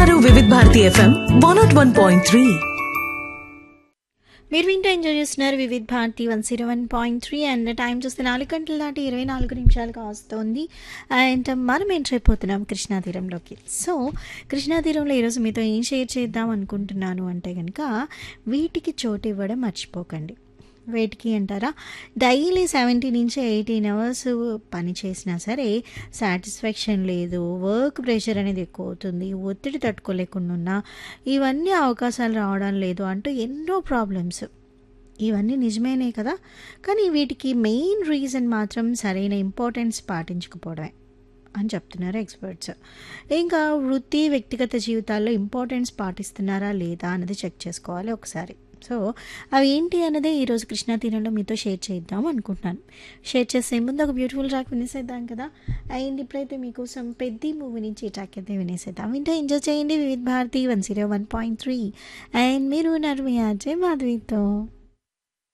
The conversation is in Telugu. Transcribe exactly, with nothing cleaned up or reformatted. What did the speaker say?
వింటున్నారు వివిధ Bharati FM one not one point three. మీరు వింటూ ఎంజాయ్ చేస్తున్నారు వివిధ Bharati one zero one point three and time చూస్తే నాలుగు గంటల దాటి ఇరవై నాలుగు నిమిషాలుగా వస్తుంది. అండ్ మనం ఎంటర్ అయిపోతున్నాం కృష్ణా తీరంలోకి. సో కృష్ణా తీరంలో ఈరోజు మీతో ఏం షేర్ చేద్దాం అనుకుంటున్నాను అంటే కనుక, వీటికి చోటు ఇవ్వడం మర్చిపోకండి. వేటికి అంటారా, డైలీ సెవెంటీ నుంచి ఎయిటీన్ అవర్స్ పని చేసినా సరే సాటిస్ఫాక్షన్ లేదు, వర్క్ ప్రెషర్ అనేది ఎక్కువ అవుతుంది, ఒత్తిడి తట్టుకోలేకుండా ఉన్నా ఇవన్నీ అవకాశాలు రావడం లేదు అంటూ ఎన్నో ప్రాబ్లమ్స్. ఇవన్నీ నిజమేనే కదా, కానీ వీటికి మెయిన్ రీజన్ మాత్రం సరైన ఇంపార్టెన్స్ పాటించకపోవడమే అని చెప్తున్నారు ఎక్స్పర్ట్స్. ఇంకా వృత్తి వ్యక్తిగత జీవితాల్లో ఇంపార్టెన్స్ పాటిస్తున్నారా లేదా అన్నది చెక్ చేసుకోవాలి ఒకసారి. సో అవి ఏంటి అన్నదే ఈరోజు కృష్ణా తీరంలో మీతో షేర్ చేద్దాం అనుకుంటున్నాను. షేర్ చేసే ముందు ఒక బ్యూటిఫుల్ ట్రాక్ వినేసేద్దాం కదా. అండ్ ఇప్పుడైతే మీకోసం పెద్ద మూవీ నుంచి ఈ ట్రాక్ అయితే వినేసేద్దాం. వింటూ ఎంజాయ్ చేయండి వివిధ Bharati one zero one point three. And మీరు ఉన్నారు మీ ఆర్జే మాధవితో.